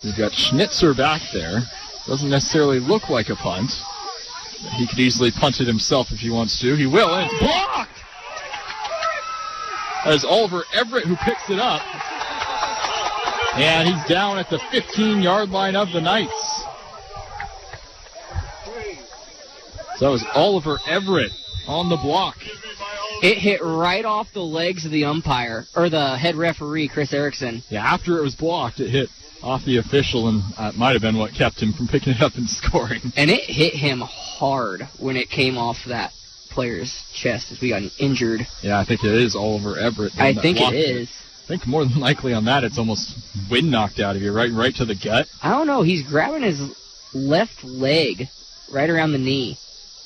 We've got Schnitzer back there. Doesn't necessarily look like a punt. He could easily punt it himself if he wants to. He will, and it's blocked! That is Oliver Everett who picks it up. And he's down at the 15-yard line of the Knights. So that was Oliver Everett on the block. It hit right off the legs of the umpire, or the head referee, Chris Erickson. Yeah, after it was blocked, it hit off the official, and it might have been what kept him from picking it up and scoring. And it hit him hard when it came off that player's chest as we got injured. Yeah, I think it is Oliver Everett. I think it is. I think more than likely on that, it's almost wind knocked out of you, right to the gut. I don't know. He's grabbing his left leg right around the knee.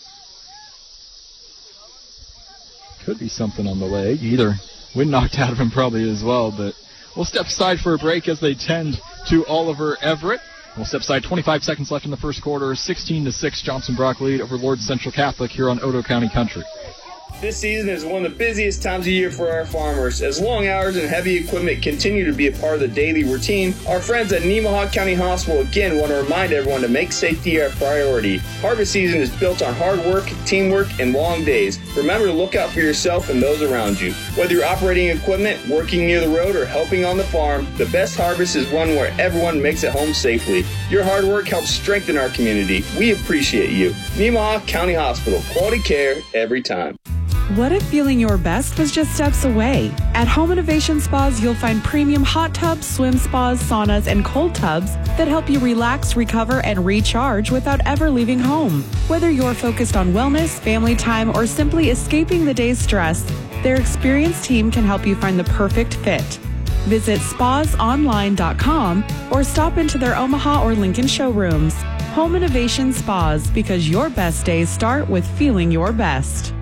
Could be something on the leg. Either wind knocked out of him probably as well, but we'll step aside for a break as they tend to Oliver Everett. We'll step aside. 25 seconds left in the first quarter. 16-6 Johnson Brock lead over Lord Central Catholic here on Otoe County Country. This season is one of the busiest times of year for our farmers. As long hours and heavy equipment continue to be a part of the daily routine, our friends at Nemaha County Hospital again want to remind everyone to make safety a priority. Harvest season is built on hard work, teamwork, and long days. Remember to look out for yourself and those around you. Whether you're operating equipment, working near the road, or helping on the farm, the best harvest is one where everyone makes it home safely. Your hard work helps strengthen our community. We appreciate you. Nemaha County Hospital. Quality care every time. What if feeling your best was just steps away? At Home Innovation Spas, you'll find premium hot tubs, swim spas, saunas, and cold tubs that help you relax, recover, and recharge without ever leaving home. Whether you're focused on wellness, family time, or simply escaping the day's stress, their experienced team can help you find the perfect fit. Visit spasonline.com or stop into their Omaha or Lincoln showrooms. Home Innovation Spas, because your best days start with feeling your best.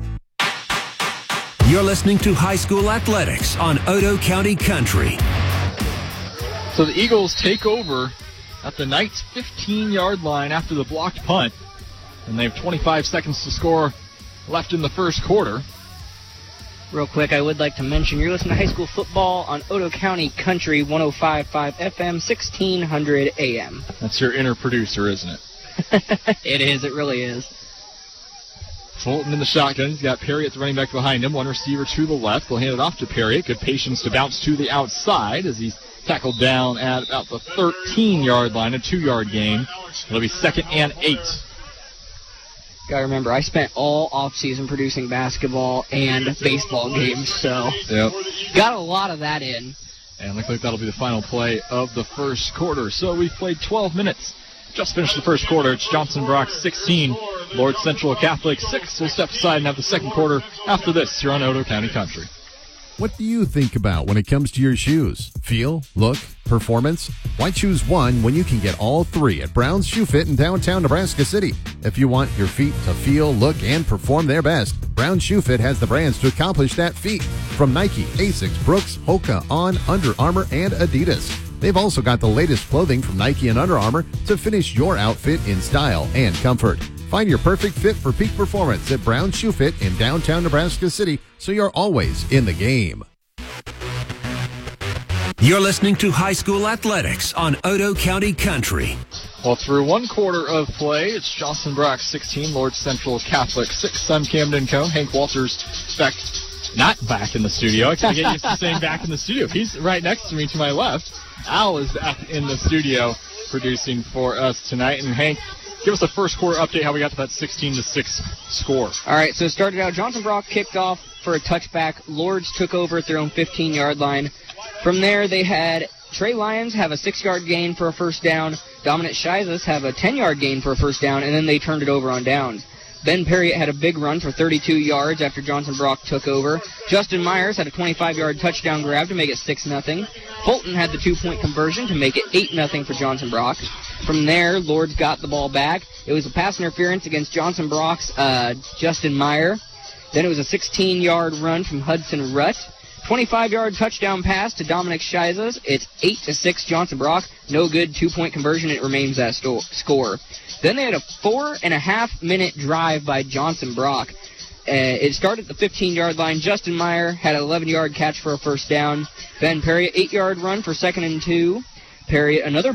You're listening to High School Athletics on Otoe County Country. So the Eagles take over at the Knights' 15-yard line after the blocked punt. And they have 25 seconds to score left in the first quarter. Real quick, I would like to mention you're listening to high school football on Otoe County Country, 105.5 FM, 1600 AM. That's your inner producer, isn't it? It is. It really is. Fulton in the shotgun. He's got Perry at the running back behind him. One receiver to the left. They'll hand it off to Perry. Good patience to bounce to the outside as he's tackled down at about the 13-yard line, a 2-yard gain. It'll be 2nd and 8. Gotta remember, I spent all off-season producing basketball and baseball games, so got a lot of that in. And looks like that'll be the final play of the first quarter. So we've played 12 minutes. Just finished the first quarter. It's Johnson Brock 16, Lord Central Catholic 6. We'll step aside and have the second quarter after this here on Otoe County Country. What do you think about when it comes to your shoes? Feel, look, performance? Why choose one when you can get all three at Brown's Shoe Fit in downtown Nebraska City? If you want your feet to feel, look, and perform their best, Brown's Shoe Fit has the brands to accomplish that feat. From Nike, Asics, Brooks, Hoka, On, Under Armour, and Adidas. They've also got the latest clothing from Nike and Under Armour to finish your outfit in style and comfort. Find your perfect fit for peak performance at Brown's Shoe Fit in downtown Nebraska City, so you're always in the game. You're listening to High School Athletics on Otoe County Country. Well, through one quarter of play, it's Johnson Brock 16, Lord Central Catholic 6. I'm Camden Cohn. Hank Walters not back in the studio. I gotta get used to saying back in the studio. He's right next to me to my left. Al is back in the studio producing for us tonight. And Hank, give us the first quarter update, how we got to that 16-6 score. All right, so it started out, Johnson Brock kicked off for a touchback. Lords took over at their own 15-yard line. From there, they had Trey Lyons have a 6-yard gain for a first down. Dominic Shizas have a 10-yard gain for a first down, and then they turned it over on downs. Ben Perriott had a big run for 32 yards after Johnson Brock took over. Justin Myers had a 25-yard touchdown grab to make it 6-0. Fulton had the 2-point conversion to make it 8-0 for Johnson Brock. From there, Lords got the ball back. It was a pass interference against Johnson Brock's Justin Meyer. Then it was a 16-yard run from Hudson Rutt. 25-yard touchdown pass to Dominic Shizas. It's 8-6 Johnson Brock. No good 2-point conversion. It remains that score. Then they had a 4.5-minute drive by Johnson Brock. It started at the 15-yard line. Justin Meyer had an 11-yard catch for a first down. Ben Perriott, 8-yard run for 2nd and 2. Perriott, another